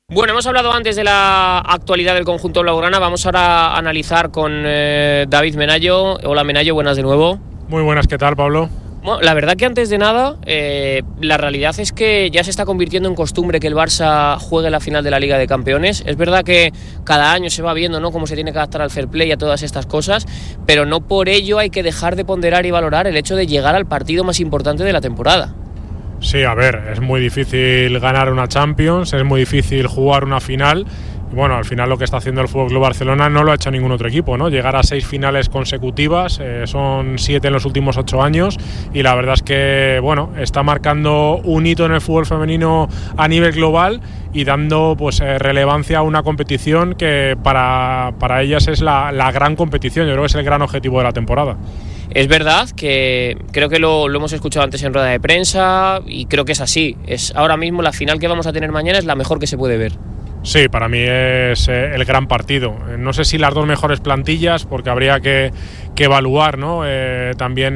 Bueno, hemos hablado antes de la actualidad del conjunto blaugrana. Vamos ahora a analizar con David Menayo. Hola Menayo, buenas de nuevo. Muy buenas, ¿qué tal, Pablo? Bueno, la verdad que antes de nada, la realidad es que ya se está convirtiendo en costumbre que el Barça juegue la final de la Liga de Campeones. Es verdad que cada año se va viendo, ¿no?, cómo se tiene que adaptar al fair play y a todas estas cosas, pero no por ello hay que dejar de ponderar y valorar el hecho de llegar al partido más importante de la temporada. Sí, a ver, es muy difícil ganar una Champions, es muy difícil jugar una final. Y bueno, al final lo que está haciendo el FC Barcelona no lo ha hecho ningún otro equipo, ¿no? Llegar a 6 finales consecutivas, son 7 en los últimos 8 años, y la verdad es que, bueno, está marcando un hito en el fútbol femenino a nivel global y dando pues relevancia a una competición que para ellas es la gran competición. Yo creo que es el gran objetivo de la temporada. Es verdad que creo que lo hemos escuchado antes en rueda de prensa y creo que es así. Es ahora mismo la final que vamos a tener mañana es la mejor que se puede ver. Sí, para mí es el gran partido. No sé si las dos mejores plantillas, porque habría que evaluar, ¿no? También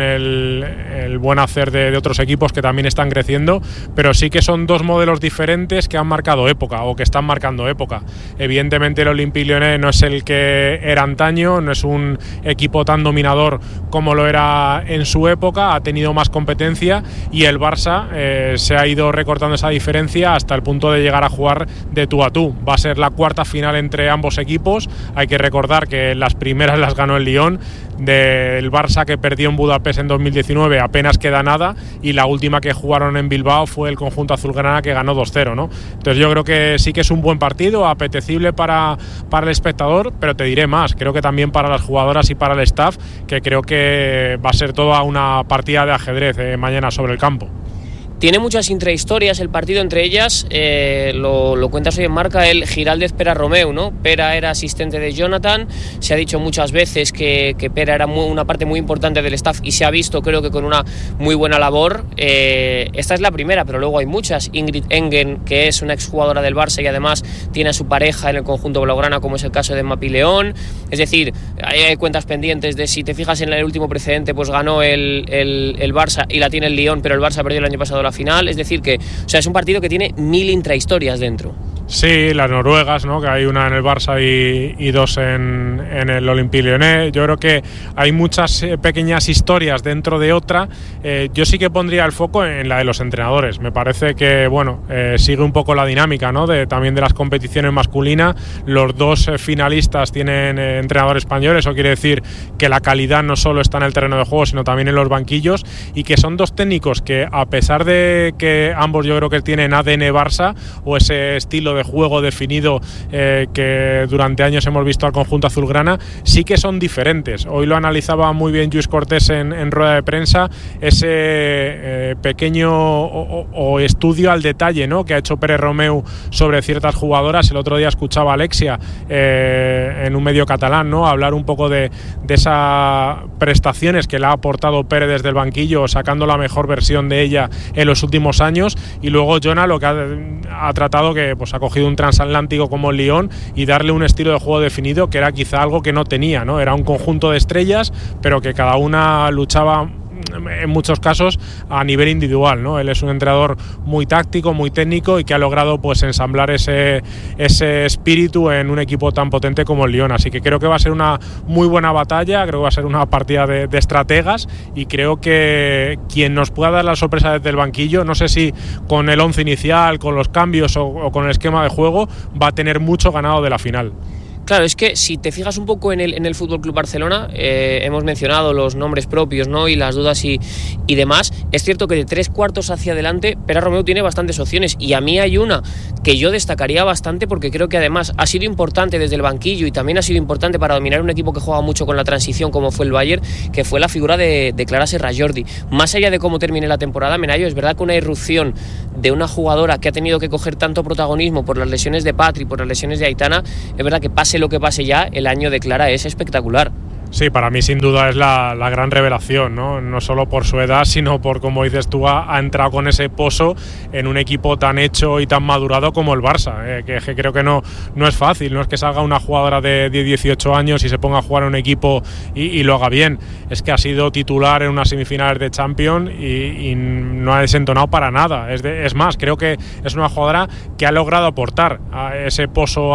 el buen hacer de otros equipos que también están creciendo, pero sí que son dos modelos diferentes que han marcado época o que están marcando época. Evidentemente el Olympique Lyonnais no es el que era antaño, no es un equipo tan dominador como lo era en su época, ha tenido más competencia, y el Barça se ha ido recortando esa diferencia hasta el punto de llegar a jugar de tú a tú. Va a ser la cuarta final entre ambos equipos. Hay que recordar que las primeras las ganó el Lyon. Del Barça, que perdió en Budapest en 2019, apenas queda nada, y la última que jugaron en Bilbao fue el conjunto azulgrana, que ganó 2-0, ¿no? Entonces yo creo que sí que es un buen partido, apetecible para el espectador, pero te diré más, creo que también para las jugadoras y para el staff, que creo que va a ser toda una partida de ajedrez mañana sobre el campo. Tiene muchas intrahistorias el partido, entre ellas, lo cuentas hoy en Marca, el Giraldez Pera Romeu, ¿no? Pera era asistente de Jonathan, se ha dicho muchas veces que Pera era una parte muy importante del staff y se ha visto, creo que con una muy buena labor. Esta es la primera, pero luego hay muchas. Ingrid Engen, que es una exjugadora del Barça y además tiene a su pareja en el conjunto blaugrana, como es el caso de Mapi León. Es decir, hay cuentas pendientes de, si te fijas en el último precedente, pues ganó el Barça y la tiene el Lyon, pero el Barça perdió el año pasado la final. Es decir que, o sea, es un partido que tiene 1000 intrahistorias dentro. Sí, las noruegas, ¿no? Que hay una en el Barça y dos en el Olympique Lyonnais. Yo creo que hay muchas pequeñas historias dentro de otra. Yo sí que pondría el foco en la de los entrenadores. Me parece que, bueno, sigue un poco la dinámica, ¿no? También de las competiciones masculinas. Los dos finalistas tienen entrenador español. Eso quiere decir que la calidad no solo está en el terreno de juego, sino también en los banquillos, y que son dos técnicos que, a pesar de que ambos yo creo que tienen ADN Barça, o ese estilo de juego definido que durante años hemos visto al conjunto azulgrana, sí que son diferentes. Hoy lo analizaba muy bien Lluís Cortés en rueda de prensa, ese pequeño o estudio al detalle, ¿no?, que ha hecho Pere Romeu sobre ciertas jugadoras. El otro día escuchaba a Alexia en un medio catalán, ¿no?, hablar un poco de esas prestaciones que le ha aportado Pere desde el banquillo, sacando la mejor versión de ella en los últimos años. Y luego Jonah lo que ha tratado, que pues ha cogido un transatlántico como el Lyon y darle un estilo de juego definido, que era quizá algo que no tenía, ¿no? Era un conjunto de estrellas, pero que cada una luchaba en muchos casos a nivel individual, ¿no? Él es un entrenador muy táctico, muy técnico, y que ha logrado pues ensamblar ese espíritu en un equipo tan potente como el Lyon. Así que creo que va a ser una muy buena batalla, creo que va a ser una partida de estrategas, y creo que quien nos pueda dar la sorpresa desde el banquillo, no sé si con el 11 inicial, con los cambios o con el esquema de juego, va a tener mucho ganado de la final. Claro, es que si te fijas un poco en el FC Barcelona, hemos mencionado los nombres propios, ¿no?, y las dudas y demás. Es cierto que de 3/4 hacia adelante Pere Romeu tiene bastantes opciones, y a mí hay una que yo destacaría bastante, porque creo que además ha sido importante desde el banquillo y también ha sido importante para dominar un equipo que juega mucho con la transición, como fue el Bayern, que fue la figura de Clara Serra-Jordi. Más allá de cómo termine la temporada, Menayo, es verdad que una irrupción de una jugadora que ha tenido que coger tanto protagonismo por las lesiones de Patri, por las lesiones de Aitana, es verdad que pase lo que pase ya, el año de Clara es espectacular. Sí, para mí sin duda es la gran revelación, ¿no? No solo por su edad, sino por, como dices tú, ha entrado con ese pozo en un equipo tan hecho y tan madurado como el Barça, que creo que no es fácil, no es que salga una jugadora de 18 años y se ponga a jugar en un equipo y lo haga bien, es que ha sido titular en unas semifinales de Champions y no ha desentonado para nada, es más, creo que es una jugadora que ha logrado aportar a ese pozo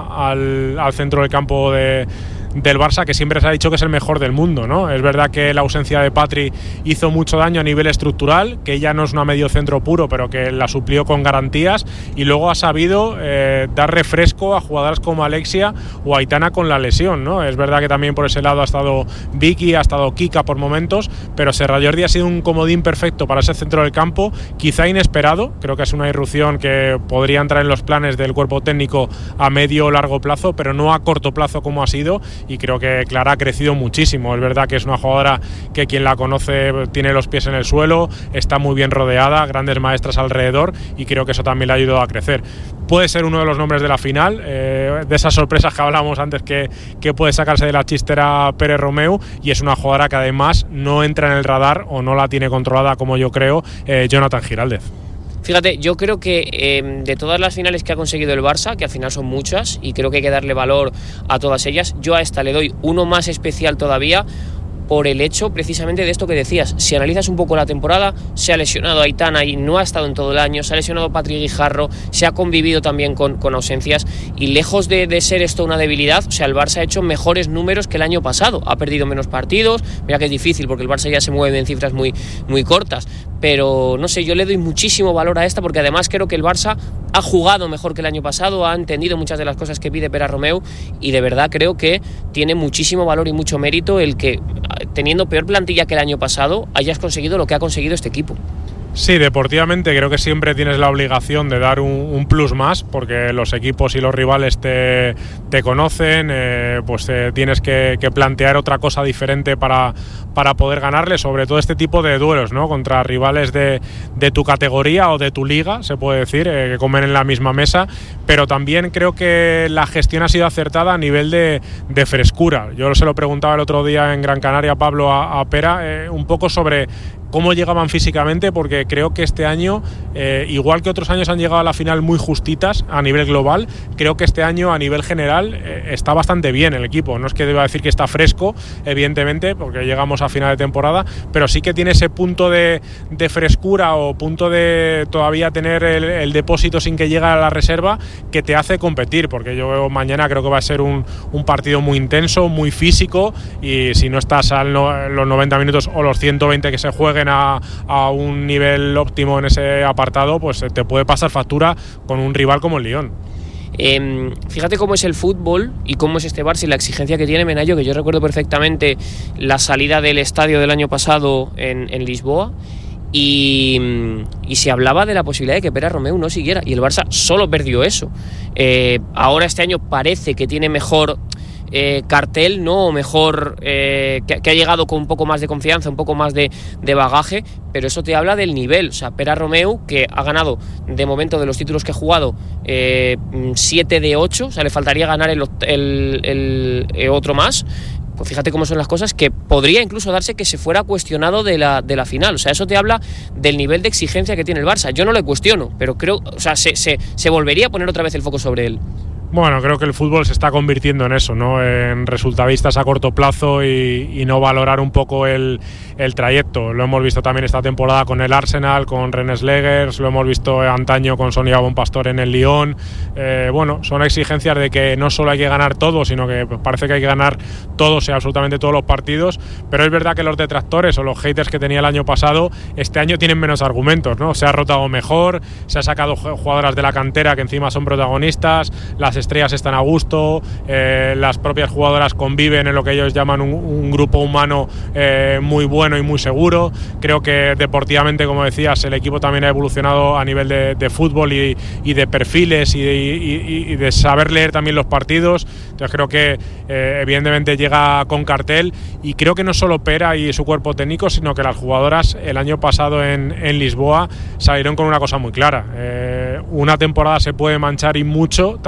al centro del campo del Barça, que siempre se ha dicho que es el mejor del mundo, ¿no? Es verdad que la ausencia de Patri hizo mucho daño a nivel estructural, que ella no es una mediocentro puro, pero que la suplió con garantías, y luego ha sabido dar refresco a jugadoras como Alexia o Aitana con la lesión, ¿no? Es verdad que también por ese lado ha estado Vicky, ha estado Kika por momentos, pero Serra Jordi ha sido un comodín perfecto para ese centro del campo, quizá inesperado, creo que es una irrupción que podría entrar en los planes del cuerpo técnico a medio o largo plazo, pero no a corto plazo como ha sido, y creo que Clara ha crecido muchísimo. Es verdad que es una jugadora que quien la conoce tiene los pies en el suelo, está muy bien rodeada, grandes maestras alrededor, y creo que eso también le ha ayudado a crecer. Puede ser uno de los nombres de la final, de esas sorpresas que hablábamos antes que puede sacarse de la chistera Pérez Romeu, y es una jugadora que además no entra en el radar o no la tiene controlada, como yo creo, Jonathan Giraldez. Fíjate, yo creo que de todas las finales que ha conseguido el Barça, que al final son muchas, y creo que hay que darle valor a todas ellas, yo a esta le doy uno más especial todavía, por el hecho precisamente de esto que decías. Si analizas un poco la temporada, se ha lesionado Aitana y no ha estado en todo el año, se ha lesionado Patri Guijarro, se ha convivido también con ausencias, y lejos de ser esto una debilidad, o sea, el Barça ha hecho mejores números que el año pasado, ha perdido menos partidos, mira que es difícil porque el Barça ya se mueve en cifras muy, muy cortas, pero no sé, yo le doy muchísimo valor a esta, porque además creo que el Barça ha jugado mejor que el año pasado, ha entendido muchas de las cosas que pide Pera Romeu, y de verdad creo que tiene muchísimo valor y mucho mérito el que, teniendo peor plantilla que el año pasado, hayas conseguido lo que ha conseguido este equipo. Sí, deportivamente creo que siempre tienes la obligación de dar un plus más, porque los equipos y los rivales te conocen, pues tienes que plantear otra cosa diferente para poder ganarle, sobre todo este tipo de duelos, ¿no? Contra rivales de tu categoría o de tu liga, se puede decir, que comen en la misma mesa, pero también creo que la gestión ha sido acertada a nivel de frescura. Yo se lo preguntaba el otro día en Gran Canaria, Pablo, a Pera, un poco sobre cómo llegaban físicamente, porque creo que este año, igual que otros años han llegado a la final muy justitas a nivel global, creo que este año a nivel general está bastante bien el equipo. No es que deba decir que está fresco, evidentemente, porque llegamos a final de temporada, pero sí que tiene ese punto de frescura o punto de todavía tener el depósito sin que llegue a la reserva, que te hace competir, porque yo mañana creo que va a ser un partido muy intenso, muy físico, y si no estás los 90 minutos o los 120 que se jueguen a un nivel óptimo en ese apartado, pues te puede pasar factura con un rival como el Lyon. Fíjate cómo es el fútbol y cómo es este Barça y la exigencia que tiene Menayo, que yo recuerdo perfectamente la salida del estadio del año pasado en Lisboa, y se hablaba de la posibilidad de que Pera Romeu no siguiera, y el Barça solo perdió eso. Ahora este año parece que tiene mejor cartel, ¿no? O mejor, que ha llegado con un poco más de confianza, un poco más de bagaje, pero eso te habla del nivel. O sea, Pera Romeu, que ha ganado de momento de los títulos que ha jugado 7 de 8, o sea, le faltaría ganar el otro más. Pues fíjate cómo son las cosas, que podría incluso darse que se fuera cuestionado de la final. O sea, eso te habla del nivel de exigencia que tiene el Barça. Yo no lo cuestiono, pero creo, o sea, se volvería a poner otra vez el foco sobre él. Bueno, creo que el fútbol se está convirtiendo en eso, ¿no? En resultadistas a corto plazo y no valorar un poco el trayecto. Lo hemos visto también esta temporada con el Arsenal, con Rennes Legers, lo hemos visto antaño con Sonia Bonpastor en el Lyon. Bueno, son exigencias de que no solo hay que ganar todo, sino que parece que hay que ganar todos y absolutamente todos los partidos, pero es verdad que los detractores o los haters que tenía el año pasado, este año tienen menos argumentos, ¿no? Se ha rotado mejor, se ha sacado jugadoras de la cantera que encima son protagonistas, las estrellas están a gusto, las propias jugadoras conviven en lo que ellos llaman un grupo humano muy bueno y muy seguro. Creo que deportivamente, como decías, el equipo también ha evolucionado a nivel de fútbol y de perfiles y de saber leer también los partidos. Entonces creo que evidentemente llega con cartel, y creo que no solo Pera y su cuerpo técnico, sino que las jugadoras el año pasado en Lisboa salieron con una cosa muy clara. Una temporada se puede manchar y mucho, tanto a nivel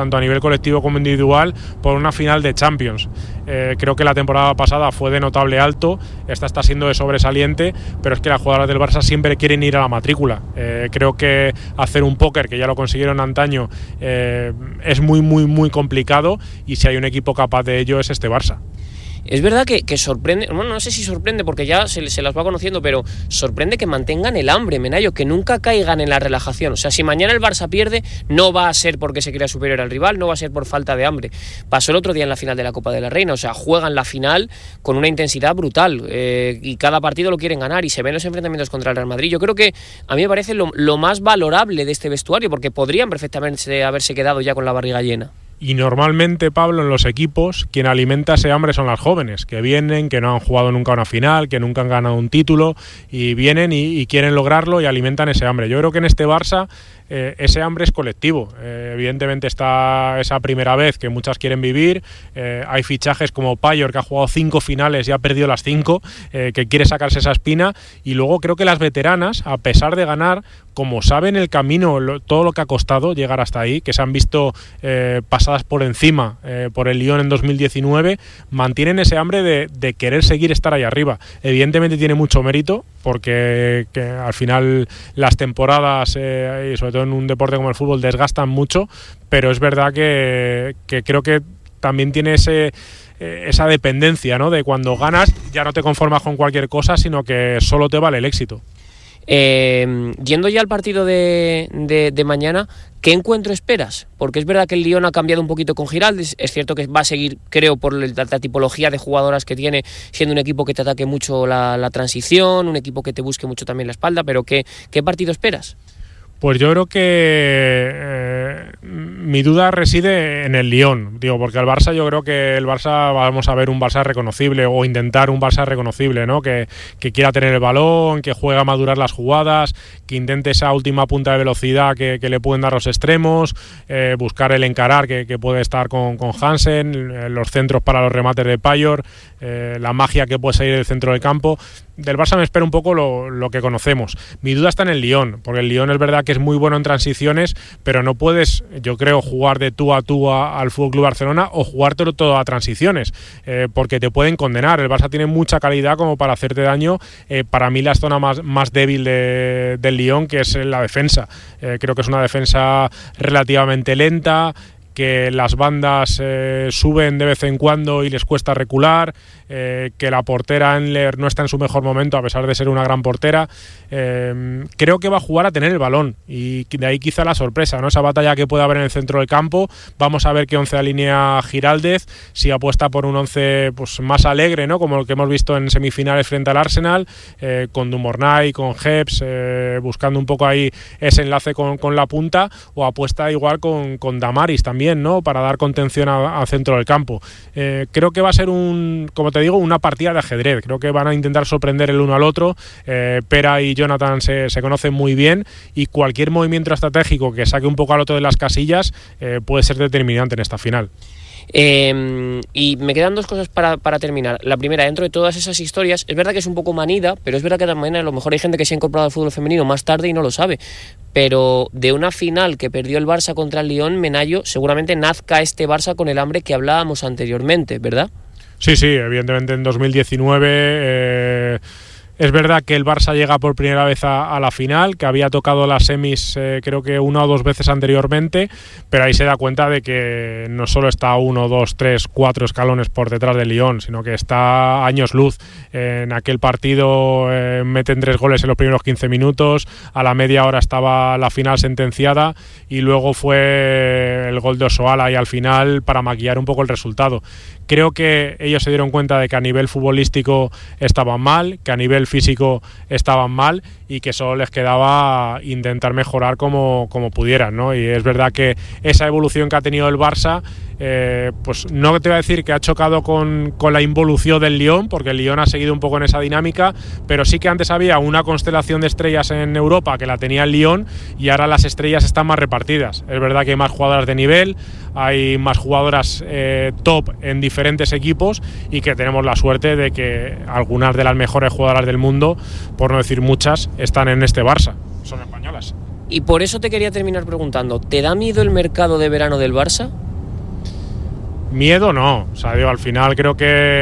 colectivo como individual, por una final de Champions. Creo que la temporada pasada fue de notable alto, esta está siendo de sobresaliente, pero es que las jugadoras del Barça siempre quieren ir a la matrícula. Creo que hacer un póker, que ya lo consiguieron antaño, es muy, muy, muy complicado, y si hay un equipo capaz de ello es este Barça. Es verdad que sorprende, bueno, no sé si sorprende porque ya se las va conociendo, pero sorprende que mantengan el hambre, Menayo, que nunca caigan en la relajación. O sea, si mañana el Barça pierde, no va a ser porque se crea superior al rival, no va a ser por falta de hambre. Pasó el otro día en la final de la Copa de la Reina, o sea, juegan la final con una intensidad brutal, y cada partido lo quieren ganar, y se ven los enfrentamientos contra el Real Madrid. Yo creo que a mí me parece lo más valorable de este vestuario, porque podrían perfectamente haberse quedado ya con la barriga llena. Y normalmente, Pablo, en los equipos, quien alimenta ese hambre son las jóvenes, que vienen, que no han jugado nunca una final, que nunca han ganado un título, y vienen y quieren lograrlo y alimentan ese hambre. Yo creo que en este Barça ese hambre es colectivo. Evidentemente está esa primera vez que muchas quieren vivir. Hay fichajes como Payor, que ha jugado 5 finales y ha perdido las 5, que quiere sacarse esa espina. Y luego creo que las veteranas, a pesar de ganar, como saben el camino, todo lo que ha costado llegar hasta ahí, que se han visto pasadas por encima por el Lyon en 2019, mantienen ese hambre de querer seguir estar ahí arriba. Evidentemente tiene mucho mérito, porque al final las temporadas, y sobre todo en un deporte como el fútbol, desgastan mucho, pero es verdad que creo que también tiene esa dependencia, ¿no? De cuando ganas ya no te conformas con cualquier cosa, sino que solo te vale el éxito. Yendo ya al partido de mañana, ¿qué encuentro esperas? Porque es verdad que el Lyon ha cambiado un poquito con Giraldez, es cierto que va a seguir, creo, por la tipología de jugadoras que tiene, siendo un equipo que te ataque mucho la transición, un equipo que te busque mucho también la espalda, pero ¿qué partido esperas? Pues yo creo que mi duda reside en el Lyon, porque el Barça, yo creo que el Barça vamos a ver un Barça reconocible, o intentar un Barça reconocible, ¿no? Que quiera tener el balón, que juegue a madurar las jugadas, que intente esa última punta de velocidad que le pueden dar los extremos, buscar el encarar que puede estar con Hansen, los centros para los remates de Payor, la magia que puede salir del centro del campo. Del Barça me espera un poco lo que conocemos. Mi duda está en el Lyon, porque el Lyon es verdad que es muy bueno en transiciones, pero no puedes, yo creo, jugar de tú a tú al FC Barcelona o jugártelo todo a transiciones, porque te pueden condenar. El Barça tiene mucha calidad como para hacerte daño. Para mí la zona más débil del Lyon, que es la defensa. Creo que es una defensa relativamente lenta, que las bandas suben de vez en cuando y les cuesta recular, que la portera Enler no está en su mejor momento a pesar de ser una gran portera. Creo que va a jugar a tener el balón, y de ahí quizá la sorpresa, ¿no? Esa batalla que puede haber en el centro del campo. Vamos a ver qué 11 alinea Giraldez, si apuesta por un 11 pues más alegre, ¿no? Como el que hemos visto en semifinales frente al Arsenal, con Dumornay, con Heps, buscando un poco ahí ese enlace con la punta, o apuesta igual con Damaris también, ¿no? Para dar contención al centro del campo. Creo que va a ser como te digo, una partida de ajedrez. Creo que van a intentar sorprender el uno al otro. Pera y Jonathan se conocen muy bien, y cualquier movimiento estratégico que saque un poco al otro de las casillas puede ser determinante en esta final. Y me quedan 2 cosas para terminar. La primera, dentro de todas esas historias, es verdad que es un poco manida, pero es verdad que también a lo mejor hay gente que se ha incorporado al fútbol femenino más tarde y no lo sabe, pero de una final que perdió el Barça contra el Lyon, Menayo, seguramente nazca este Barça con el hambre que hablábamos anteriormente, ¿verdad? Sí, evidentemente en 2019 es verdad que el Barça llega por primera vez a la final, que había tocado las semis creo que 1 o 2 veces anteriormente, pero ahí se da cuenta de que no solo está 1, 2, 3, 4 escalones por detrás del Lyon, sino que está años luz. En aquel partido meten 3 goles en los primeros 15 minutos, a la media hora estaba la final sentenciada, y luego fue el gol de Osoala y al final para maquillar un poco el resultado. Creo que ellos se dieron cuenta de que a nivel futbolístico estaban mal, que a nivel físico estaban mal, y que solo les quedaba intentar mejorar como pudieran, ¿no? Y es verdad que esa evolución que ha tenido el Barça, pues no te voy a decir que ha chocado con la involución del Lyon, porque el Lyon ha seguido un poco en esa dinámica, pero sí que antes había una constelación de estrellas en Europa que la tenía el Lyon, y ahora las estrellas están más repartidas. Es verdad que hay más jugadoras de nivel, hay más jugadoras top en diferentes equipos, y que tenemos la suerte de que algunas de las mejores jugadoras del mundo, por no decir muchas, están en este Barça, son españolas. Y por eso te quería terminar preguntando, ¿te da miedo el mercado de verano del Barça? Miedo no, o sea, digo, al final creo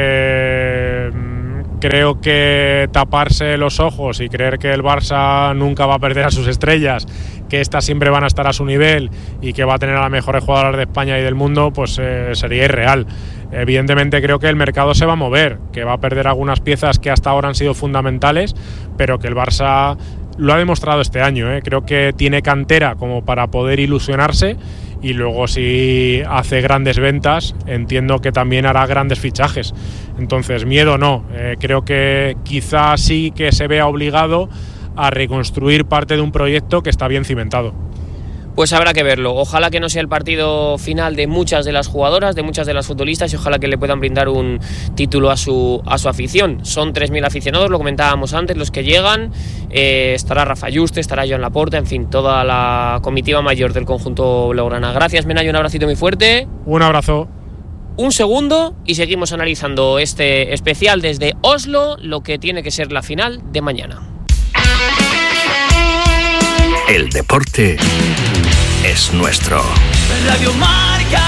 que taparse los ojos y creer que el Barça nunca va a perder a sus estrellas, que estas siempre van a estar a su nivel y que va a tener a las mejores jugadoras de España y del mundo, pues sería irreal. Evidentemente creo que el mercado se va a mover, que va a perder algunas piezas que hasta ahora han sido fundamentales, pero que el Barça lo ha demostrado este año, creo que tiene cantera como para poder ilusionarse, y luego si hace grandes ventas entiendo que también hará grandes fichajes. Entonces miedo no, creo que quizás sí que se vea obligado a reconstruir parte de un proyecto que está bien cimentado. Pues habrá que verlo. Ojalá que no sea el partido final de muchas de las jugadoras, de muchas de las futbolistas, y ojalá que le puedan brindar un título a su afición. Son 3.000 aficionados, lo comentábamos antes, los que llegan. Estará Rafa Juste, estará Joan Laporta, en fin, toda la comitiva mayor del conjunto blaugrana. Gracias, Menayo, un abracito muy fuerte. Un abrazo. Un segundo y seguimos analizando este especial desde Oslo, lo que tiene que ser la final de mañana. El deporte es nuestro. Radio Marca.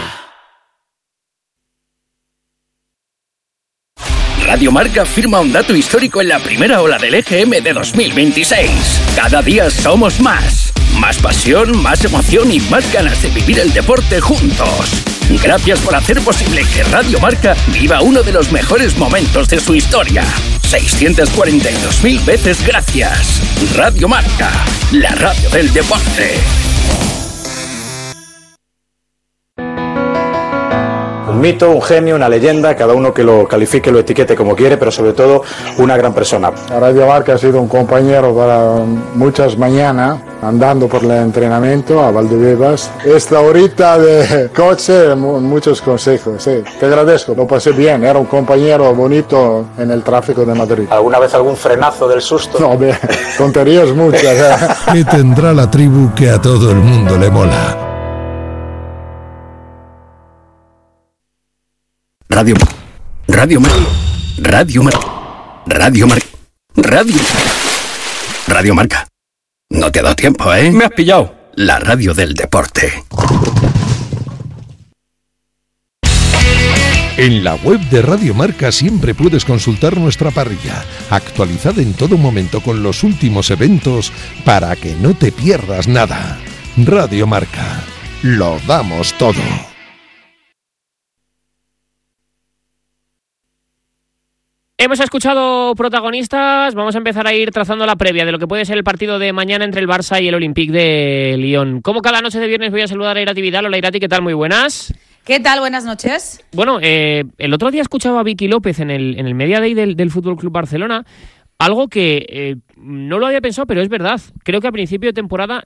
Radio Marca firma un dato histórico en la primera ola del EGM de 2026. Cada día somos más. Más pasión, más emoción y más ganas de vivir el deporte juntos. Gracias por hacer posible que Radio Marca viva uno de los mejores momentos de su historia. 642.000 veces gracias. Radio Marca, la radio del deporte. Un mito, un genio, una leyenda, cada uno que lo califique, lo etiquete como quiere, pero sobre todo una gran persona. Radio Marca ha sido un compañero para muchas mañanas, andando por el entrenamiento a Valdebebas. Esta horita de coche, muchos consejos, sí. Te agradezco, lo pasé bien, era un compañero bonito en el tráfico de Madrid. ¿Alguna vez algún frenazo del susto? No, tonterías muchas. ¿Qué tendrá la tribu que a todo el mundo le mola? Radio Marca. No te ha dado tiempo, ¿eh? Me has pillado. La radio del deporte. En la web de Radio Marca siempre puedes consultar nuestra parrilla, actualizada en todo momento con los últimos eventos para que no te pierdas nada. Radio Marca. Lo damos todo. Hemos escuchado protagonistas, vamos a empezar a ir trazando la previa de lo que puede ser el partido de mañana entre el Barça y el Olympique de Lyon. Como cada noche de viernes voy a saludar a Irati Vidal. Hola Irati, ¿qué tal? Muy buenas. ¿Qué tal? Buenas noches. Bueno, el otro día escuchaba a Vicky López en el Media Day del Fútbol Club Barcelona, algo que no lo había pensado, pero es verdad. Creo que a principio de temporada,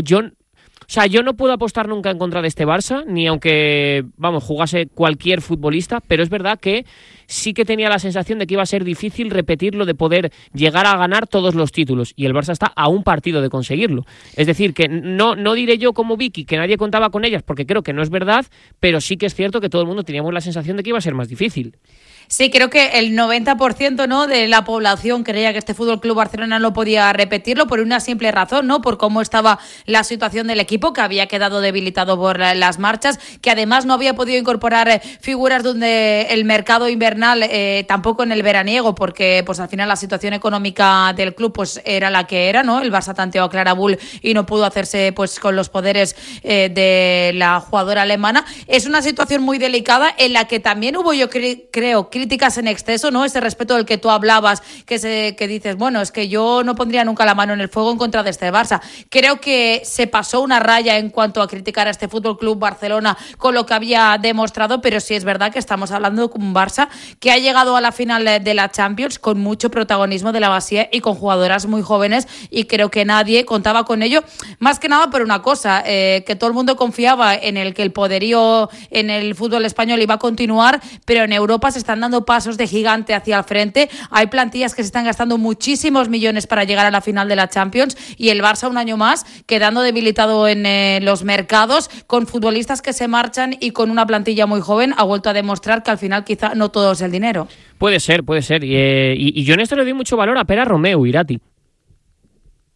yo no puedo apostar nunca en contra de este Barça, ni aunque, jugase cualquier futbolista, pero es verdad que sí que tenía la sensación de que iba a ser difícil repetirlo, de poder llegar a ganar todos los títulos, y el Barça está a un partido de conseguirlo. Es decir, que no diré yo como Vicky que nadie contaba con ellas, porque creo que no es verdad, pero sí que es cierto que todo el mundo teníamos la sensación de que iba a ser más difícil. Sí, creo que el 90%, ¿no?, de la población creía que este Fútbol Club Barcelona no podía repetirlo por una simple razón, ¿no?, por cómo estaba la situación del equipo, que había quedado debilitado por las marchas, que además no había podido incorporar figuras donde el mercado invernal, tampoco en el veraniego, porque pues al final la situación económica del club pues era la que era, ¿no? El Barça tanteó a Clara Bull y no pudo hacerse pues con los poderes de la jugadora alemana. Es una situación muy delicada en la que también hubo, yo creo, críticas en exceso, ¿no? Ese respeto del que tú hablabas, que dices, bueno, es que yo no pondría nunca la mano en el fuego en contra de este Barça. Creo que se pasó una raya en cuanto a criticar a este Fútbol Club Barcelona con lo que había demostrado, pero sí es verdad que estamos hablando de un Barça que ha llegado a la final de la Champions con mucho protagonismo de la Masía y con jugadoras muy jóvenes, y creo que nadie contaba con ello, más que nada por una cosa, que todo el mundo confiaba en el que el poderío en el fútbol español iba a continuar, pero en Europa se están dando pasos de gigante hacia el frente. Hay plantillas que se están gastando muchísimos millones para llegar a la final de la Champions, y el Barça un año más quedando debilitado en los mercados, con futbolistas que se marchan y con una plantilla muy joven, ha vuelto a demostrar que al final quizá no todo es el dinero. Puede ser. Y yo en esto le doy mucho valor a Pera Romeu, Irati.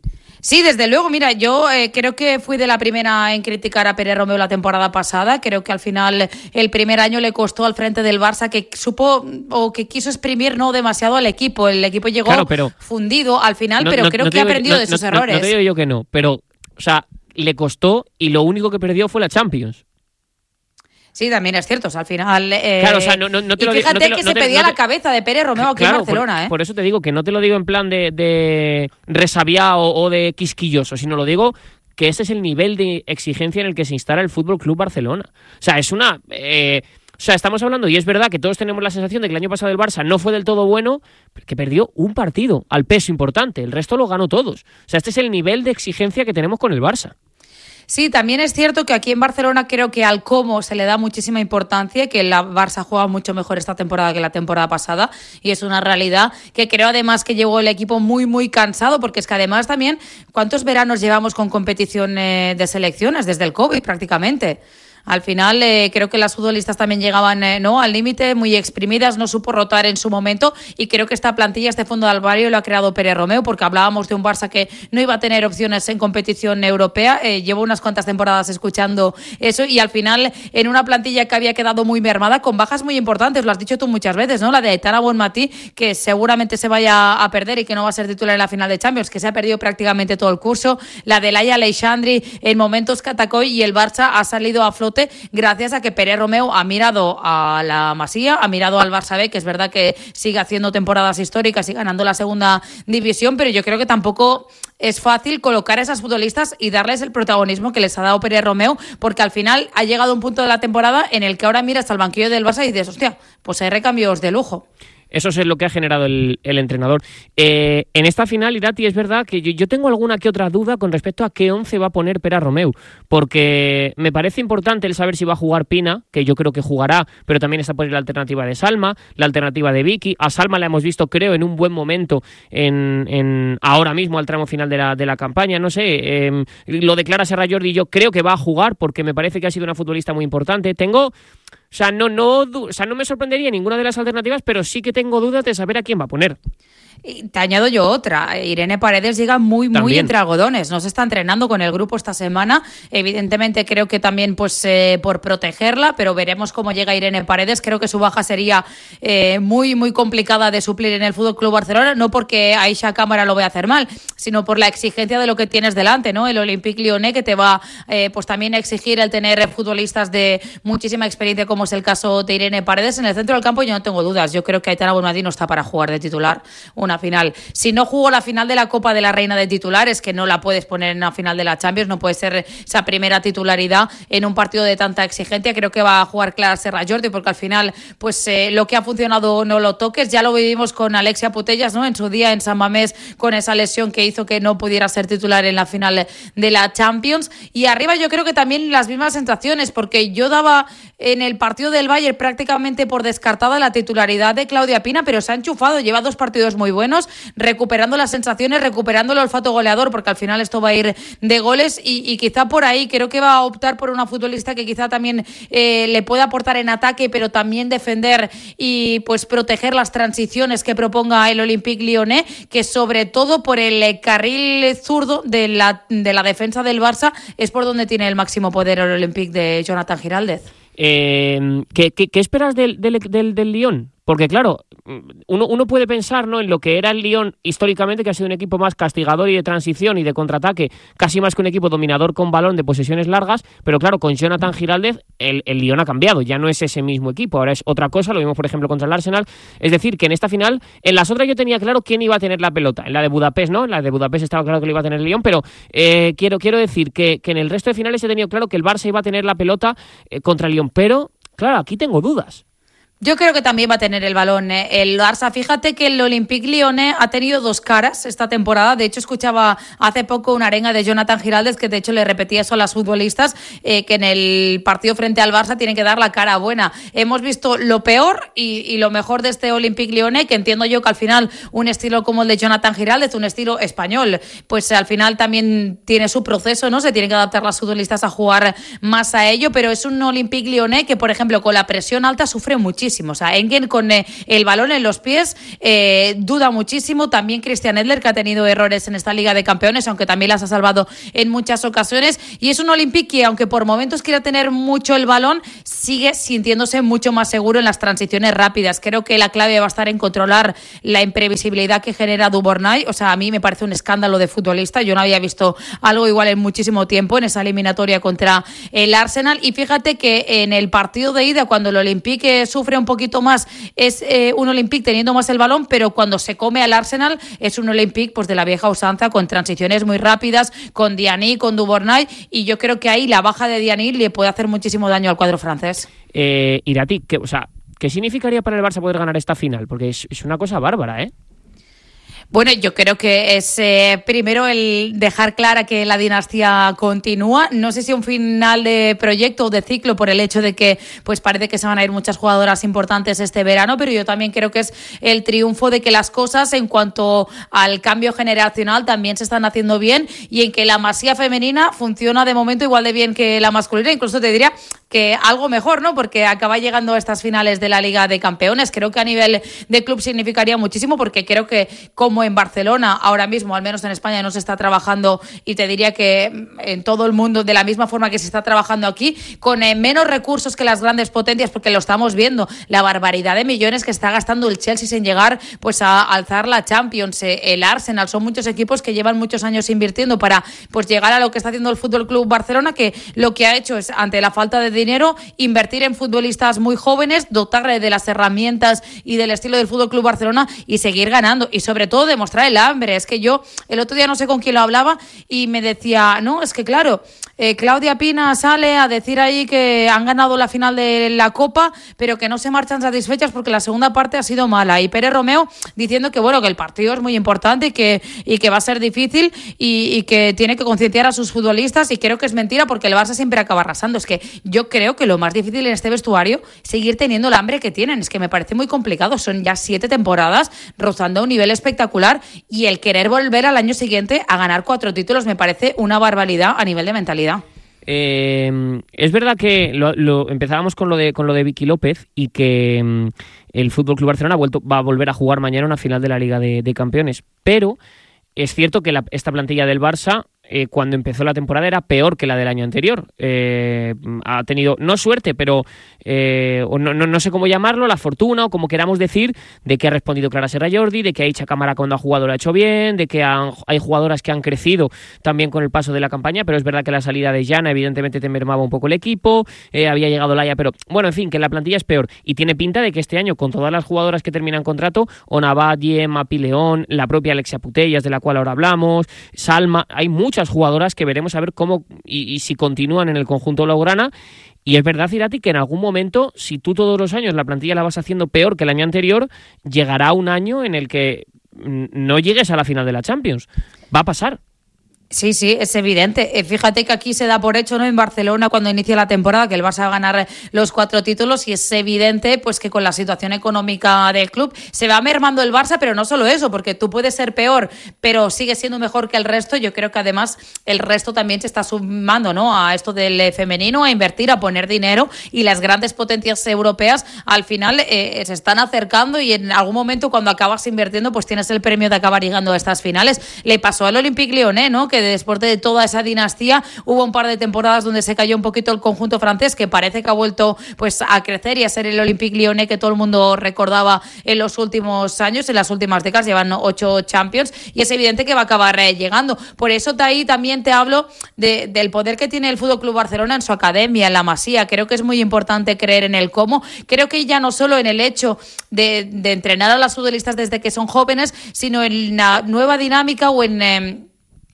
Sí, desde luego. Mira, yo creo que fui de la primera en criticar a Pere Romeu la temporada pasada. Creo que al final el primer año le costó al frente del Barça, que supo o que quiso exprimir no demasiado al equipo. El equipo llegó fundido al final, pero creo que ha aprendido de sus errores. No te digo yo que no, pero, o sea, le costó y lo único que perdió fue la Champions. Sí, también es cierto. O sea, al final... claro, o sea, no te lo digo... Fíjate que se pedía la cabeza de Pere Romeu aquí en Barcelona, Por eso te digo que no te lo digo en plan de resabiado o de quisquilloso, sino lo digo que ese es el nivel de exigencia en el que se instala el Fútbol Club Barcelona. O sea, es una... o sea, estamos hablando, y es verdad que todos tenemos la sensación de que el año pasado el Barça no fue del todo bueno, que perdió un partido al peso importante. El resto lo ganó todos. O sea, este es el nivel de exigencia que tenemos con el Barça. Sí, también es cierto que aquí en Barcelona creo que al cómo se le da muchísima importancia, que la Barça juega mucho mejor esta temporada que la temporada pasada, y es una realidad que creo además que llegó el equipo muy, muy cansado, porque es que además también, ¿cuántos veranos llevamos con competición de selecciones? Desde el COVID prácticamente. Al final creo que las futbolistas también llegaban al límite, muy exprimidas, no supo rotar en su momento, y creo que esta plantilla, este fondo de armario lo ha creado Pere Romeu, porque hablábamos de un Barça que no iba a tener opciones en competición europea. Llevo unas cuantas temporadas escuchando eso, y al final en una plantilla que había quedado muy mermada, con bajas muy importantes, lo has dicho tú muchas veces, ¿no? La de Aitana Bonmatí, que seguramente se vaya a perder y que no va a ser titular en la final de Champions, que se ha perdido prácticamente todo el curso, la de Laia Aleixandri en momentos que atacó, y el Barça ha salido a flote gracias a que Pere Romeu ha mirado a la Masía, ha mirado al Barça B, que es verdad que sigue haciendo temporadas históricas y ganando la segunda división, pero yo creo que tampoco es fácil colocar a esas futbolistas y darles el protagonismo que les ha dado Pere Romeu, porque al final ha llegado un punto de la temporada en el que ahora miras al banquillo del Barça y dices, hostia, pues hay recambios de lujo. Eso es lo que ha generado el entrenador. En esta final, Irati, es verdad que yo tengo alguna que otra duda con respecto a qué 11 va a poner Pere Romeu, porque me parece importante el saber si va a jugar Pina, que yo creo que jugará, pero también está por ahí la alternativa de Salma, la alternativa de Vicky. A Salma la hemos visto, creo, en un buen momento en ahora mismo al tramo final de la campaña. No sé, lo declara Serra Jordi, yo creo que va a jugar porque me parece que ha sido una futbolista muy importante. O sea, no me sorprendería ninguna de las alternativas, pero sí que tengo dudas de saber a quién va a poner. Y te añado yo otra. Irene Paredes llega muy entre algodones. No se está entrenando con el grupo esta semana. Evidentemente creo que también pues por protegerla, pero veremos cómo llega Irene Paredes. Creo que su baja sería muy, muy complicada de suplir en el Fútbol Club Barcelona, no porque Aisha Cámara lo vaya a hacer mal, sino por la exigencia de lo que tienes delante, ¿no? El Olympique Lyonnais, que te va pues también a exigir el tener futbolistas de muchísima experiencia, como es el caso de Irene Paredes. En el centro del campo yo no tengo dudas. Yo creo que Aitana Bonmatí no está para jugar de titular una final. Si no jugó la final de la Copa de la Reina de titular, es que no la puedes poner en la final de la Champions, no puede ser esa primera titularidad en un partido de tanta exigencia. Creo que va a jugar Clara Serra Jordi, porque al final pues lo que ha funcionado no lo toques. Ya lo vivimos con Alexia Putellas, ¿no? En su día en San Mamés, con esa lesión que hizo que no pudiera ser titular en la final de la Champions. Y arriba yo creo que también las mismas sensaciones, porque yo daba en el partido del Bayern prácticamente por descartada la titularidad de Claudia Pina, pero se ha enchufado, lleva 2 partidos muy buenos, recuperando las sensaciones, recuperando el olfato goleador, porque al final esto va a ir de goles, y quizá por ahí creo que va a optar por una futbolista que quizá también le pueda aportar en ataque, pero también defender y pues proteger las transiciones que proponga el Olympique Lyonnais, que sobre todo por el carril zurdo de la defensa del Barça es por donde tiene el máximo poder el Olympique de Jonathan Giraldez. ¿Qué esperas del Lyon? Porque claro, uno puede pensar, ¿no?, en lo que era el Lyon históricamente, que ha sido un equipo más castigador y de transición y de contraataque, casi más que un equipo dominador con balón de posesiones largas, pero claro, con Jonathan Giraldez el Lyon ha cambiado, ya no es ese mismo equipo, ahora es otra cosa. Lo vimos por ejemplo contra el Arsenal. Es decir, que en esta final, en las otras yo tenía claro quién iba a tener la pelota, en la de Budapest no, en la de Budapest estaba claro que lo iba a tener el Lyon, pero quiero decir que en el resto de finales he tenido claro que el Barça iba a tener la pelota contra el Lyon, pero claro, aquí tengo dudas. Yo creo que también va a tener el balón el Barça. Fíjate que el Olympique Lyonnais ha tenido 2 caras esta temporada. De hecho, escuchaba hace poco una arenga de Jonathan Giraldez, que de hecho le repetía eso a las futbolistas, que en el partido frente al Barça tienen que dar la cara buena. Hemos visto lo peor y lo mejor de este Olympique Lyonnais, que entiendo yo que al final un estilo como el de Jonathan Giraldez, un estilo español, pues al final también tiene su proceso, ¿no? Se tienen que adaptar las futbolistas a jugar más a ello, pero es un Olympique Lyonnais que, por ejemplo, con la presión alta sufre muchísimo. muchísimo. O sea, Engen con el balón en los pies duda muchísimo. También Christian Edler, que ha tenido errores en esta Liga de Campeones, aunque también las ha salvado en muchas ocasiones. Y es un Olympique que, aunque por momentos quiera tener mucho el balón, sigue sintiéndose mucho más seguro en las transiciones rápidas. Creo que la clave va a estar en controlar la imprevisibilidad que genera Dubornay. O sea, a mí me parece un escándalo de futbolista. Yo no había visto algo igual en muchísimo tiempo en esa eliminatoria contra el Arsenal. Y fíjate que en el partido de ida, cuando el Olympique sufre un poquito más, es un Olympique teniendo más el balón, pero cuando se come al Arsenal es un Olympique pues de la vieja usanza, con transiciones muy rápidas, con Diani, con Dubornay, y yo creo que ahí la baja de Diani le puede hacer muchísimo daño al cuadro francés. Irati, ¿qué significaría para el Barça poder ganar esta final? Porque es una cosa bárbara, ¿eh? Bueno, yo creo que es primero el dejar clara que la dinastía continúa. No sé si un final de proyecto o de ciclo, por el hecho de que pues parece que se van a ir muchas jugadoras importantes este verano, pero yo también creo que es el triunfo de que las cosas en cuanto al cambio generacional también se están haciendo bien, y en que la Masía femenina funciona de momento igual de bien que la masculina, incluso te diría que algo mejor, ¿no? Porque acaba llegando a estas finales de la Liga de Campeones. Creo que a nivel de club significaría muchísimo, porque creo que como en Barcelona ahora mismo, al menos en España, no se está trabajando, y te diría que en todo el mundo de la misma forma que se está trabajando aquí, con menos recursos que las grandes potencias, porque lo estamos viendo, la barbaridad de millones que está gastando el Chelsea sin llegar pues a alzar la Champions, el Arsenal, son muchos equipos que llevan muchos años invirtiendo para pues llegar a lo que está haciendo el Fútbol Club Barcelona, que lo que ha hecho es, ante la falta de dinero, invertir en futbolistas muy jóvenes, dotarle de las herramientas y del estilo del Fútbol Club Barcelona y seguir ganando, y sobre todo demostrar el hambre. Es que yo el otro día no sé con quién lo hablaba y me decía, no, es que claro, Claudia Pina sale a decir ahí que han ganado la final de la Copa, pero que no se marchan satisfechas porque la segunda parte ha sido mala, y Pérez Romeu diciendo que bueno, que el partido es muy importante y que va a ser difícil y que tiene que concienciar a sus futbolistas, y creo que es mentira, porque el Barça siempre acaba arrasando. Es que yo creo que lo más difícil en este vestuario es seguir teniendo el hambre que tienen. Es que me parece muy complicado, son ya 7 temporadas rozando un nivel espectacular, y el querer volver al año siguiente a ganar 4 títulos me parece una barbaridad a nivel de mentalidad. Es verdad que empezábamos con lo de Vicky López, y que el Fútbol Club Barcelona va a volver a jugar mañana una final de la Liga de Campeones, pero es cierto que esta plantilla del Barça, cuando empezó la temporada, era peor que la del año anterior. Ha tenido, no suerte, pero no sé cómo llamarlo, la fortuna, o como queramos decir, de que ha respondido Clara Serra Jordi, de que Aicha Cámara, cuando ha jugado, lo ha hecho bien, de que hay jugadoras que han crecido también con el paso de la campaña, pero es verdad que la salida de Jana evidentemente te mermaba un poco el equipo, había llegado Laia, pero bueno, en fin, que la plantilla es peor, y tiene pinta de que este año, con todas las jugadoras que terminan contrato, Onabá, Diema, Pileón, la propia Alexia Putellas, de la cual ahora hablamos, Salma, hay muchas jugadoras que veremos a ver cómo y si continúan en el conjunto blaugrana. Y es verdad, Irati, que en algún momento, si tú todos los años la plantilla la vas haciendo peor que el año anterior, llegará un año en el que no llegues a la final de la Champions. Va a pasar. Sí, es evidente. Fíjate que aquí se da por hecho, ¿no?, en Barcelona, cuando inicia la temporada, que el Barça va a ganar los 4 títulos, y es evidente pues que con la situación económica del club se va mermando el Barça, pero no solo eso, porque tú puedes ser peor, pero sigues siendo mejor que el resto. Yo creo que además el resto también se está sumando, ¿no?, a esto del femenino, a invertir, a poner dinero, y las grandes potencias europeas al final se están acercando, y en algún momento, cuando acabas invirtiendo, pues tienes el premio de acabar llegando a estas finales. Le pasó al Olympique Lyonnais, ¿no?, que después de toda esa dinastía hubo un par de temporadas donde se cayó un poquito el conjunto francés, que parece que ha vuelto pues a crecer y a ser el Olympique Lyonnais que todo el mundo recordaba en los últimos años, en las últimas décadas. Llevan 8 Champions, y es evidente que va a acabar llegando. Por eso de ahí también te hablo del poder que tiene el Fútbol Club Barcelona en su academia, en la Masía. Creo que es muy importante creer en el cómo. Creo que ya no solo en el hecho de entrenar a las futbolistas desde que son jóvenes, sino en la nueva dinámica o en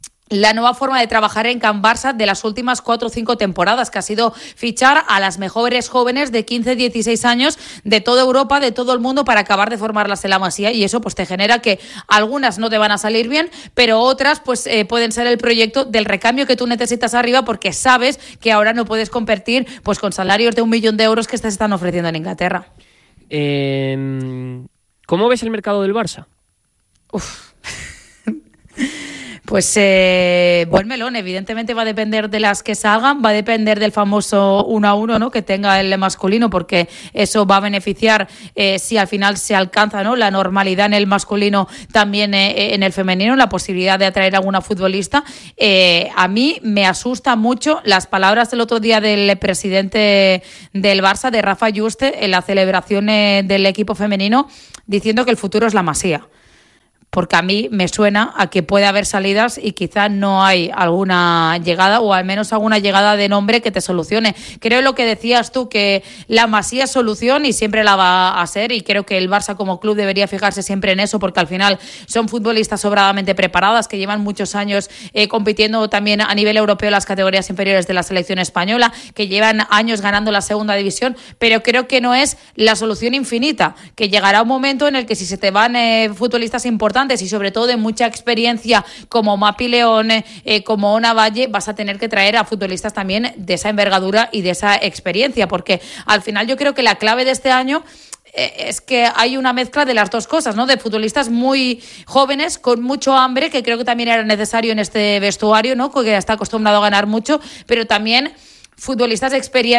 la nueva forma de trabajar en Can Barça de las últimas 4 o 5 temporadas, que ha sido fichar a las mejores jóvenes de 15, 16 años de toda Europa, de todo el mundo, para acabar de formarlas en la Masía, y eso pues te genera que algunas no te van a salir bien, pero otras pues pueden ser el proyecto del recambio que tú necesitas arriba, porque sabes que ahora no puedes competir pues con salarios de 1 millón de euros que te están ofreciendo en Inglaterra. ¿Cómo ves el mercado del Barça? Pues buen melón, evidentemente va a depender de las que salgan, va a depender del famoso 1-1, ¿no?, que tenga el masculino, porque eso va a beneficiar si al final se alcanza, ¿no?, la normalidad en el masculino, también en el femenino, la posibilidad de atraer a alguna futbolista. A mí me asusta mucho las palabras del otro día del presidente del Barça, de Rafa Yuste, en la celebración del equipo femenino, diciendo que el futuro es la Masía. Porque a mí me suena a que puede haber salidas y quizá no hay alguna llegada, o al menos alguna llegada de nombre que te solucione. Creo lo que decías tú, que la Masía es solución y siempre la va a ser, y creo que el Barça como club debería fijarse siempre en eso, porque al final son futbolistas sobradamente preparadas, que llevan muchos años compitiendo también a nivel europeo en las categorías inferiores de la selección española, que llevan años ganando la segunda división, pero creo que no es la solución infinita, que llegará un momento en el que si se te van futbolistas importantes y sobre todo de mucha experiencia como Mapi León, como Ona Valle, vas a tener que traer a futbolistas también de esa envergadura y de esa experiencia, porque al final yo creo que la clave de este año es que hay una mezcla de las dos cosas, ¿no? De futbolistas muy jóvenes con mucho hambre, que creo que también era necesario en este vestuario, ¿no?, que está acostumbrado a ganar mucho, pero también futbolistas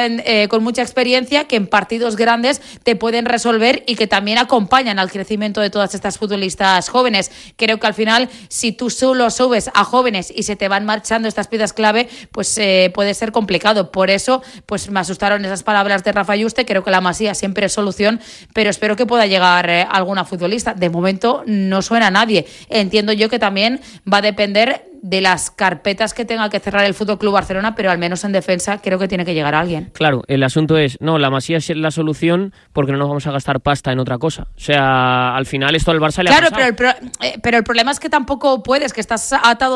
con mucha experiencia, que en partidos grandes te pueden resolver y que también acompañan al crecimiento de todas estas futbolistas jóvenes. Creo que al final, si tú solo subes a jóvenes y se te van marchando estas piezas clave, pues puede ser complicado. Por eso, pues me asustaron esas palabras de Rafa Yuste. Creo que la Masía siempre es solución, pero espero que pueda llegar alguna futbolista. De momento no suena a nadie. Entiendo yo que también va a depender de las carpetas que tenga que cerrar el Fútbol Club Barcelona, pero al menos en defensa creo que tiene que llegar alguien. Claro, el asunto es, no, la Masía es la solución porque no nos vamos a gastar pasta en otra cosa. O sea, al final esto al Barça le ha pasado. Claro, pero el problema es que tampoco puedes, que estás atado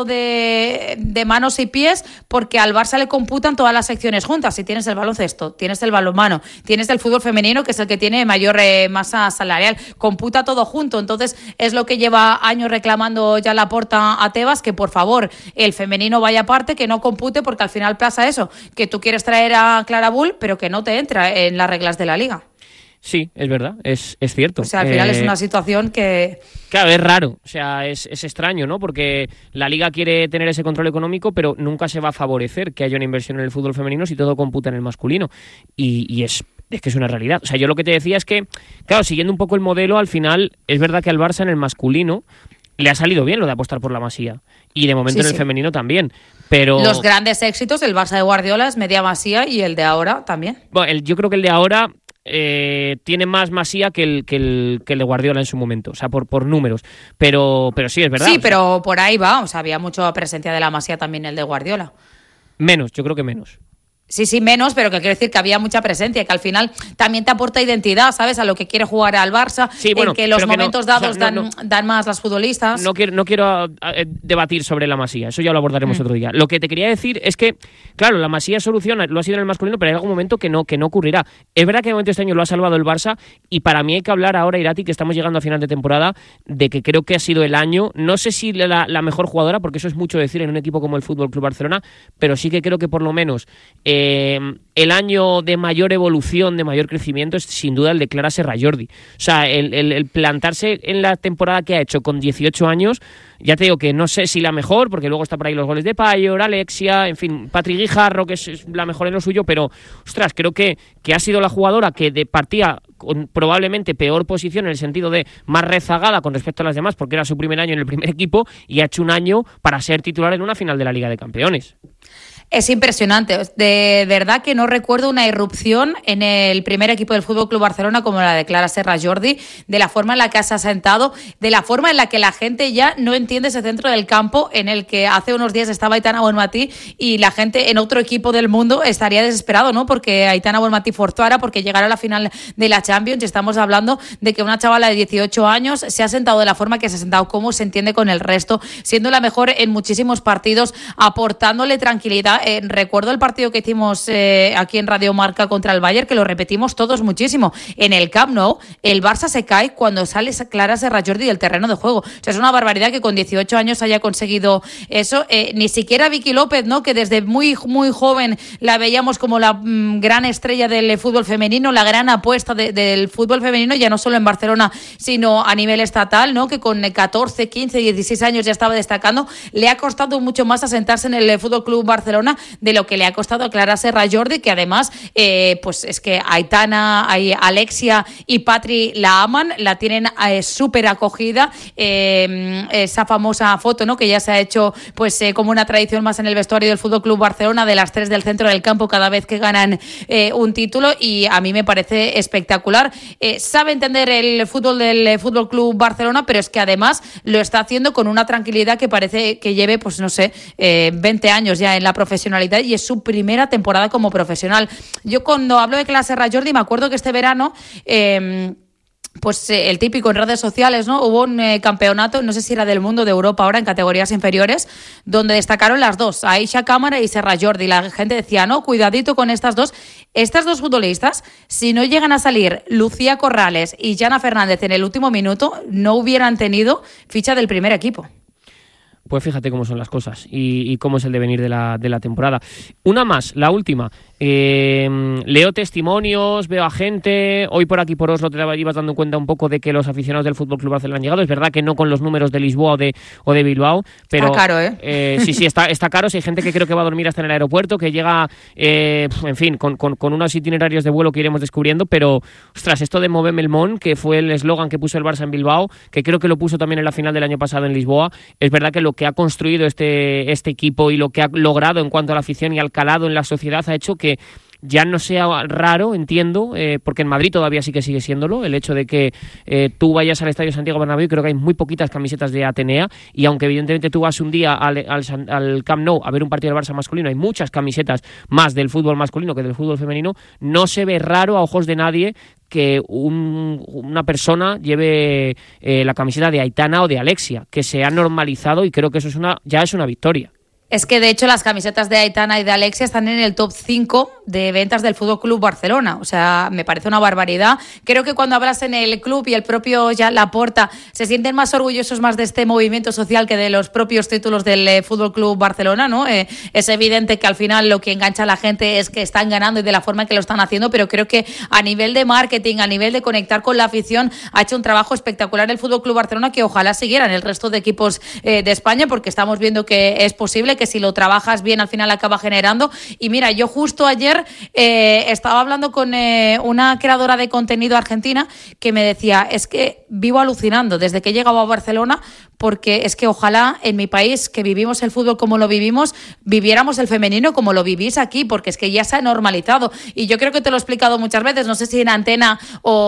de manos y pies, porque al Barça le computan todas las secciones juntas. Si tienes el baloncesto, tienes el balonmano, tienes el fútbol femenino, que es el que tiene mayor masa salarial, computa todo junto. Entonces es lo que lleva años reclamando ya Laporta a Tebas, que por favor el femenino vaya aparte, que no compute, porque al final pasa eso, que tú quieres traer a Clara Bull, pero que no te entra en las reglas de la liga. Sí, es verdad, es cierto. O sea, al final es una situación que... Claro, es raro, o sea, es extraño, ¿no? Porque la liga quiere tener ese control económico, pero nunca se va a favorecer que haya una inversión en el fútbol femenino si todo computa en el masculino. Y es que es una realidad. O sea, yo lo que te decía es que, claro, siguiendo un poco el modelo, al final es verdad que al Barça en el masculino le ha salido bien lo de apostar por la Masía. Y de momento en el femenino también. Pero los grandes éxitos, el Barça de Guardiola es media Masía, y el de ahora también. Bueno, yo creo que el de ahora tiene más Masía que el de Guardiola en su momento, o sea, por números. Pero sí, es verdad. Sí, pero por ahí va. O sea, había mucha presencia de la Masía también el de Guardiola. Menos, yo creo que menos. Sí, menos, pero que quiero decir que había mucha presencia, que al final también te aporta identidad, ¿sabes? A lo que quiere jugar al Barça, sí, bueno, en que los momentos dados dan más las futbolistas. No quiero debatir sobre la Masía, eso ya lo abordaremos otro día. Lo que te quería decir es que, claro, la Masía soluciona, lo ha sido en el masculino, pero hay algún momento que no ocurrirá. Es verdad que de momento este año lo ha salvado el Barça, y para mí hay que hablar ahora, Irati, que estamos llegando a final de temporada, de que creo que ha sido el año, no sé si la mejor jugadora, porque eso es mucho decir en un equipo como el Fútbol Club Barcelona, pero sí que creo que por lo menos el año de mayor evolución, de mayor crecimiento, es sin duda el de Clara Serra-Jordi. O sea, el plantarse en la temporada que ha hecho con 18 años, ya te digo que no sé si la mejor, porque luego está por ahí los goles de Payor, Alexia, en fin, Patri Guijarro, que es la mejor en lo suyo, pero, ostras, creo que ha sido la jugadora que partía con probablemente peor posición en el sentido de más rezagada con respecto a las demás, porque era su primer año en el primer equipo, y ha hecho un año para ser titular en una final de la Liga de Campeones. Es impresionante, de verdad que no recuerdo una irrupción en el primer equipo del Fútbol Club Barcelona como la de Clara Serra-Jordi, de la forma en la que se ha sentado, de la forma en la que la gente ya no entiende ese centro del campo en el que hace unos días estaba Aitana Bonmatí, y la gente en otro equipo del mundo estaría desesperado, ¿no? Porque Aitana Bonmatí forzara porque llegara a la final de la Champions, y estamos hablando de que una chavala de 18 años se ha sentado de la forma que se ha sentado, cómo se entiende con el resto, siendo la mejor en muchísimos partidos, aportándole tranquilidad verdad, recuerdo el partido que hicimos aquí en Radio Marca contra el Bayern, que lo repetimos todos muchísimo. En el Camp Nou, el Barça se cae cuando sale Clara Serra Jordi del terreno de juego. O sea, es una barbaridad que con 18 años haya conseguido eso. Ni siquiera Vicky López, ¿no? Que desde muy, muy joven la veíamos como la gran estrella del fútbol femenino, la gran apuesta del fútbol femenino, ya no solo en Barcelona, sino a nivel estatal, ¿no? Que con 14, 15, 16 años ya estaba destacando. Le ha costado mucho más asentarse en el Fútbol Club Barcelona de lo que le ha costado a Clara Serra Jordi, que además, pues es que Aitana, Alexia y Patri la aman, la tienen súper acogida. Esa famosa foto, ¿no? Que ya se ha hecho pues como una tradición más en el vestuario del Fútbol Club Barcelona, de las 3 del centro del campo cada vez que ganan un título, y a mí me parece espectacular. Sabe entender el fútbol del Fútbol Club Barcelona, pero es que además lo está haciendo con una tranquilidad que parece que lleve, pues no sé, 20 años ya en la profesionalidad, y es su primera temporada como profesional. Yo cuando hablo de Clara Serra Jordi me acuerdo que este verano pues el típico en redes sociales, ¿no? Hubo un campeonato, no sé si era del mundo, de Europa ahora, en categorías inferiores, donde destacaron las dos, Aisha Cámara y Serra Jordi. La gente decía, no, cuidadito con estas dos futbolistas, si no llegan a salir Lucía Corrales y Jana Fernández en el último minuto, no hubieran tenido ficha del primer equipo. Pues fíjate cómo son las cosas y cómo es el devenir de la temporada. Una más, la última. Leo testimonios, veo a gente. Hoy por aquí por Oslo te ibas dando cuenta un poco de que los aficionados del Fútbol Club Barcelona han llegado. Es verdad que no con los números de Lisboa o de Bilbao, pero está caro, sí, está caro. Si hay gente que creo que va a dormir hasta en el aeropuerto, que llega, en fin, con unos itinerarios de vuelo que iremos descubriendo. Pero, ostras, esto de Movem el Món, que fue el eslogan que puso el Barça en Bilbao, que creo que lo puso también en la final del año pasado en Lisboa. Es verdad que lo que ha construido este equipo y lo que ha logrado en cuanto a la afición y al calado en la sociedad ha hecho que ya no sea raro, entiendo, porque en Madrid todavía sí que sigue siéndolo, el hecho de que tú vayas al Estadio Santiago Bernabéu. Creo que hay muy poquitas camisetas de Atenea, y aunque evidentemente tú vas un día al Camp Nou a ver un partido del Barça masculino, hay muchas camisetas más del fútbol masculino que del fútbol femenino. No se ve raro a ojos de nadie que una persona lleve la camiseta de Aitana o de Alexia, que se ha normalizado, y creo que eso ya es una victoria. Es que de hecho las camisetas de Aitana y de Alexia están en el top 5 de ventas del Fútbol Club Barcelona. O sea, me parece una barbaridad. Creo que cuando hablas en el club y el propio Laporta se sienten más orgullosos más de este movimiento social que de los propios títulos del Fútbol Club Barcelona, ¿no? Es evidente que al final lo que engancha a la gente es que están ganando y de la forma en que lo están haciendo, pero creo que a nivel de marketing, a nivel de conectar con la afición, ha hecho un trabajo espectacular el Fútbol Club Barcelona, que ojalá siguieran el resto de equipos de España, porque estamos viendo que es posible, que si lo trabajas bien al final acaba generando. Y mira, yo justo ayer estaba hablando con una creadora de contenido argentina que me decía, es que vivo alucinando desde que he llegado a Barcelona, porque es que ojalá en mi país, que vivimos el fútbol como lo vivimos, viviéramos el femenino como lo vivís aquí, porque es que ya se ha normalizado. Y yo creo que te lo he explicado muchas veces, no sé si en antena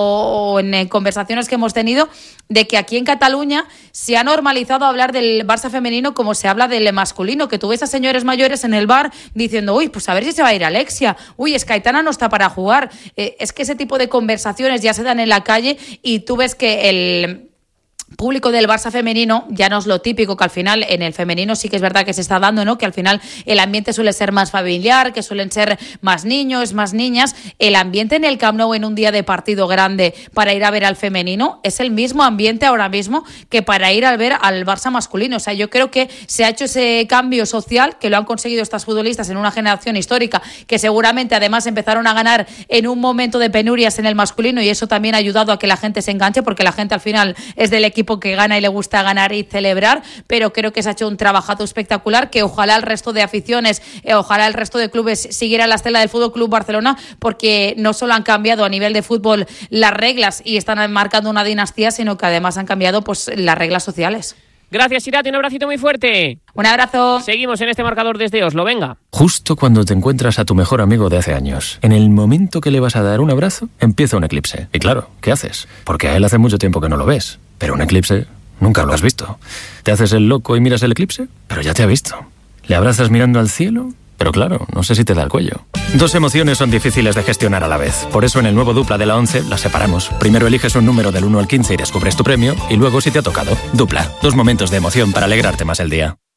o en conversaciones que hemos tenido, de que aquí en Cataluña se ha normalizado hablar del Barça femenino como se habla del masculino, que tú ves a señores mayores en el bar diciendo, uy, pues a ver si se va a ir Alexia, uy, es que Aitana no está para jugar. Es que ese tipo de conversaciones ya se dan en la calle, y tú ves que el público del Barça femenino ya no es lo típico, que al final en el femenino sí que es verdad que se está dando, ¿no? Que al final el ambiente suele ser más familiar, que suelen ser más niños, más niñas. El ambiente en el Camp Nou en un día de partido grande para ir a ver al femenino es el mismo ambiente ahora mismo que para ir a ver al Barça masculino. O sea, yo creo que se ha hecho ese cambio social, que lo han conseguido estas futbolistas en una generación histórica, que seguramente además empezaron a ganar en un momento de penurias en el masculino, y eso también ha ayudado a que la gente se enganche, porque la gente al final es del equipo que gana y le gusta ganar y celebrar. Pero creo que se ha hecho un trabajazo espectacular, que ojalá el resto de aficiones, ojalá el resto de clubes siguieran la estela del Fútbol Club Barcelona, porque no solo han cambiado a nivel de fútbol las reglas y están marcando una dinastía, sino que además han cambiado pues las reglas sociales. Gracias, Irati, un abracito muy fuerte. Un abrazo. Seguimos en este marcador desde Oslo, venga. Justo cuando te encuentras a tu mejor amigo de hace años, en el momento que le vas a dar un abrazo, empieza un eclipse. Y claro, ¿qué haces? Porque a él hace mucho tiempo que no lo ves. Pero un eclipse nunca lo has visto. Te haces el loco y miras el eclipse, pero ya te ha visto. Le abrazas mirando al cielo, pero claro, no sé si te da el cuello. Dos emociones son difíciles de gestionar a la vez. Por eso en el nuevo Dupla de la 11 las separamos. Primero eliges un número del 1 al 15 y descubres tu premio, y luego si te ha tocado. Dupla, dos momentos de emoción para alegrarte más el día.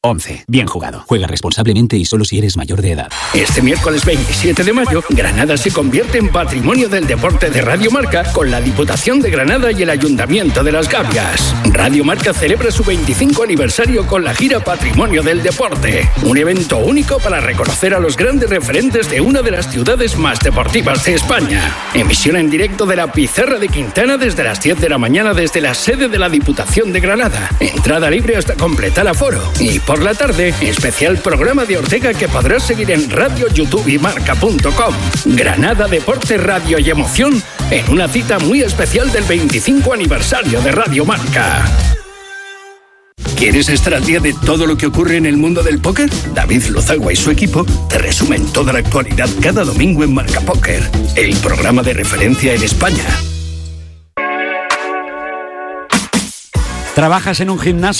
11. Bien jugado. Juega responsablemente y solo si eres mayor de edad. Este miércoles 27 de mayo, Granada se convierte en Patrimonio del Deporte de Radio Marca con la Diputación de Granada y el Ayuntamiento de Las Gavias. Radio Marca celebra su 25 aniversario con la gira Patrimonio del Deporte. Un evento único para reconocer a los grandes referentes de una de las ciudades más deportivas de España. Emisión en directo de la Pizarra de Quintana desde las 10 de la mañana desde la sede de la Diputación de Granada. Entrada libre hasta completar aforo. Y por la tarde, especial programa de Ortega que podrás seguir en radio, YouTube y marca.com. Granada, deporte, radio y emoción en una cita muy especial del 25 aniversario de Radio Marca. ¿Quieres estar al día de todo lo que ocurre en el mundo del póker? David Lozagua y su equipo te resumen toda la actualidad cada domingo en Marca Póker, el programa de referencia en España. ¿Trabajas en un gimnasio?